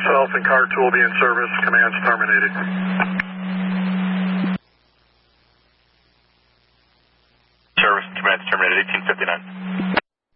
yourself and car 2 will be in service. Command's terminated. Service, command's terminated, 1859.